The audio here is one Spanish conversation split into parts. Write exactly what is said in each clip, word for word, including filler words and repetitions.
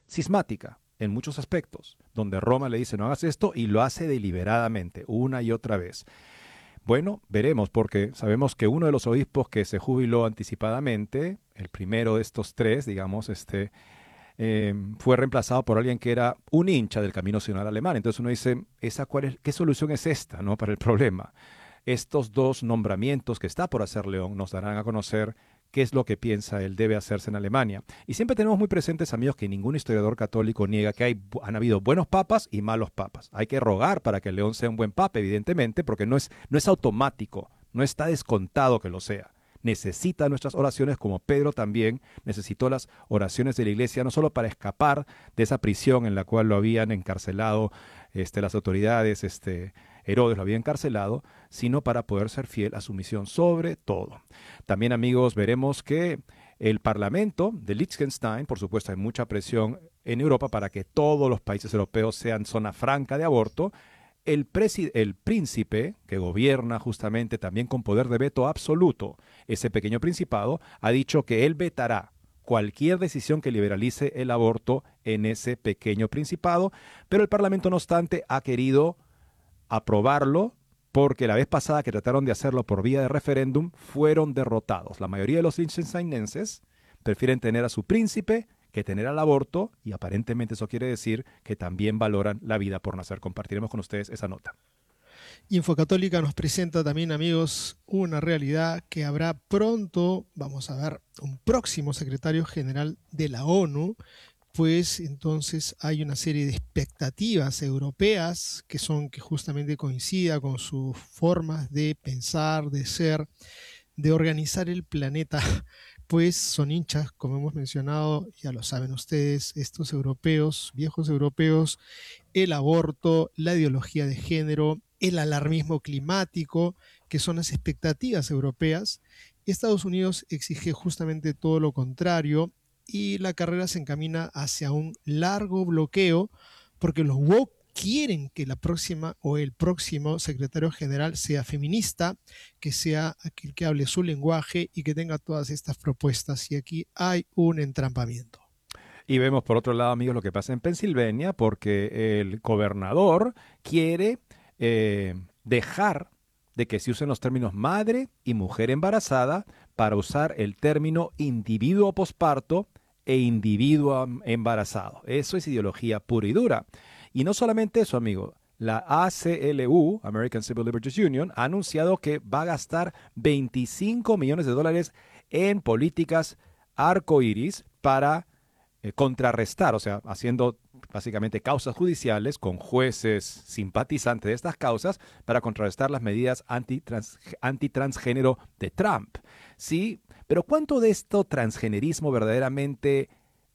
cismática en muchos aspectos, donde Roma le dice no hagas esto y lo hace deliberadamente, una y otra vez. Bueno, veremos, porque sabemos que uno de los obispos que se jubiló anticipadamente, el primero de estos tres, digamos, este, eh, fue reemplazado por alguien que era un hincha del Camino Nacional Alemán. Entonces uno dice, ¿esa cuál es, ¿qué solución es esta, no, para el problema? Estos dos nombramientos que está por hacer León nos darán a conocer qué es lo que piensa él debe hacerse en Alemania. Y siempre tenemos muy presentes, amigos, que ningún historiador católico niega que hay, han habido buenos papas y malos papas. Hay que rogar para que León sea un buen papa, evidentemente, porque no es, no es automático, no está descontado que lo sea. Necesita nuestras oraciones, como Pedro también necesitó las oraciones de la iglesia, no solo para escapar de esa prisión en la cual lo habían encarcelado este, las autoridades, este, Herodes lo había encarcelado, sino para poder ser fiel a su misión sobre todo. También, amigos, veremos que el Parlamento de Liechtenstein, por supuesto, hay mucha presión en Europa para que todos los países europeos sean zona franca de aborto. El, el príncipe, que gobierna justamente también con poder de veto absoluto ese pequeño principado, ha dicho que él vetará cualquier decisión que liberalice el aborto en ese pequeño principado, pero el Parlamento, no obstante, ha querido aprobarlo porque la vez pasada que trataron de hacerlo por vía de referéndum fueron derrotados. La mayoría de los liechtensteinenses prefieren tener a su príncipe que tener al aborto, y aparentemente eso quiere decir que también valoran la vida por nacer. Compartiremos con ustedes esa nota. Infocatólica nos presenta también, amigos, una realidad que habrá pronto, vamos a ver, un próximo secretario general de la ONU, pues entonces hay una serie de expectativas europeas que son que justamente coincida con sus formas de pensar, de ser, de organizar el planeta, pues son hinchas, como hemos mencionado, ya lo saben ustedes, estos europeos, viejos europeos, el aborto, la ideología de género, el alarmismo climático, que son las expectativas europeas. Estados Unidos exige justamente todo lo contrario, y la carrera se encamina hacia un largo bloqueo porque los woke quieren que la próxima o el próximo secretario general sea feminista, que sea aquel que hable su lenguaje y que tenga todas estas propuestas. Y aquí hay un entrampamiento. Y vemos por otro lado, amigos, lo que pasa en Pensilvania, porque el gobernador quiere eh, dejar de que se usen los términos madre y mujer embarazada para usar el término individuo posparto e individuo embarazado. Eso es ideología pura y dura. Y no solamente eso, amigo. La A C L U, American Civil Liberties Union, ha anunciado que va a gastar veinticinco millones de dólares en políticas arcoíris para eh, contrarrestar, o sea, haciendo básicamente causas judiciales con jueces simpatizantes de estas causas para contrarrestar las medidas antitrans, antitransgénero de Trump. Sí, pero ¿cuánto de esto transgenerismo verdaderamente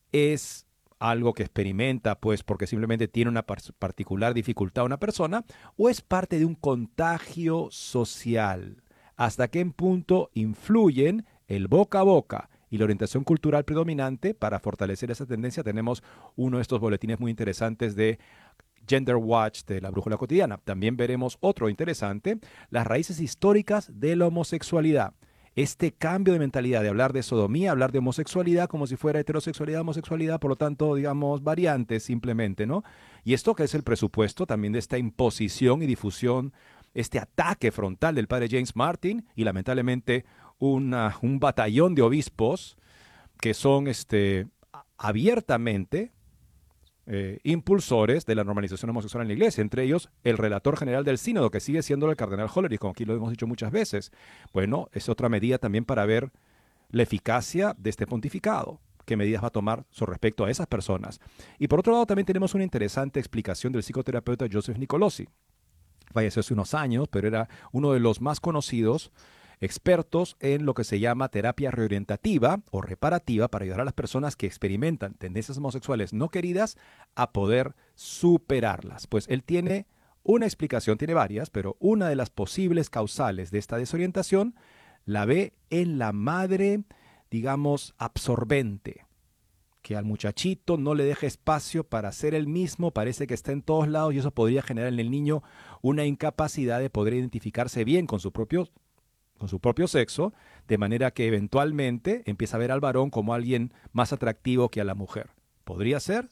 es algo que experimenta, pues, porque simplemente tiene una particular dificultad una persona, o es parte de un contagio social? ¿Hasta qué punto influyen el boca a boca y la orientación cultural predominante para fortalecer esa tendencia? Tenemos uno de estos boletines muy interesantes de Gender Watch de la Brújula Cotidiana. También veremos otro interesante, las raíces históricas de la homosexualidad. Este cambio de mentalidad de hablar de sodomía, hablar de homosexualidad como si fuera heterosexualidad, homosexualidad, por lo tanto, digamos, variantes simplemente, ¿no? Y esto que es el presupuesto también de esta imposición y difusión, este ataque frontal del padre James Martin y lamentablemente una, un batallón de obispos que son este, abiertamente Eh, impulsores de la normalización homosexual en la iglesia, entre ellos el relator general del sínodo, que sigue siendo el cardenal Hollerich, como aquí lo hemos dicho muchas veces. Bueno, es otra medida también para ver la eficacia de este pontificado, qué medidas va a tomar con respecto a esas personas. Y por otro lado también tenemos una interesante explicación del psicoterapeuta Joseph Nicolosi. Falleció hace unos años, pero era uno de los más conocidos expertos en lo que se llama terapia reorientativa o reparativa para ayudar a las personas que experimentan tendencias homosexuales no queridas a poder superarlas. Pues él tiene una explicación, tiene varias, pero una de las posibles causales de esta desorientación la ve en la madre, digamos, absorbente, que al muchachito no le deja espacio para ser el mismo, parece que está en todos lados, y eso podría generar en el niño una incapacidad de poder identificarse bien con su propio con su propio sexo, de manera que eventualmente empieza a ver al varón como alguien más atractivo que a la mujer. ¿Podría ser?